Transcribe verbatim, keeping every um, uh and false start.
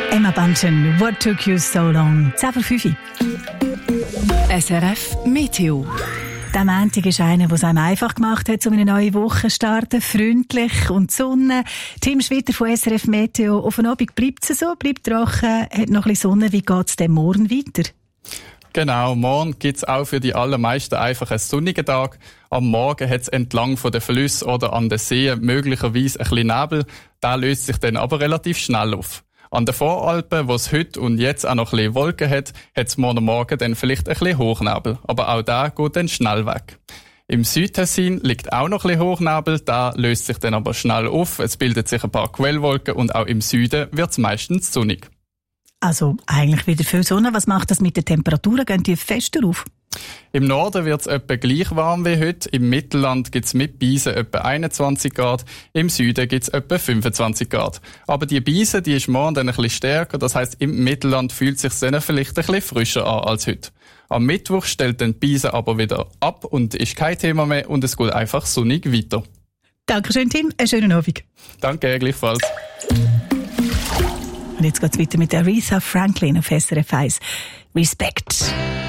Emma Bunchen, What Took You So Long? zehn vor fünf. S R F Meteo. Der Montag ist einer, der es einem einfach gemacht hat, um eine neue Woche zu starten. Freundlich und die Sonne. Tim Schwitter von S R F Meteo. Auf den Abend bleibt es so, bleibt trocken, hat noch ein bisschen Sonne. Wie geht es denn morgen weiter? Genau, morgen gibt's auch für die allermeisten einfach einen sonnigen Tag. Am Morgen hat's entlang von den Flüssen oder an den Seen möglicherweise ein bisschen Nebel. Der löst sich dann aber relativ schnell auf. An den Voralpen, wo es heute und jetzt auch noch ein bisschen Wolken hat, hat's morgen Morgen dann vielleicht ein bisschen Hochnebel. Aber auch der geht dann schnell weg. Im Südtessin liegt auch noch ein bisschen Hochnebel. Der löst sich dann aber schnell auf. Es bildet sich ein paar Quellwolken und auch im Süden wird's meistens sonnig. Also eigentlich wieder viel Sonne. Was macht das mit den Temperaturen? Gehen die fester auf? Im Norden wird es etwa gleich warm wie heute. Im Mittelland gibt es mit Beisen etwa einundzwanzig Grad. Im Süden gibt es etwa fünfundzwanzig Grad. Aber die Beise, die ist morgen dann ein bisschen stärker. Das heisst, im Mittelland fühlt es sich dann vielleicht ein bisschen frischer an als heute. Am Mittwoch stellt dann die Beise aber wieder ab und ist kein Thema mehr und es geht einfach sonnig weiter. Dankeschön, Tim. Einen schönen Abend. Danke, gleichfalls. Und jetzt geht's weiter mit Aretha Franklin auf S R F eins. Respect.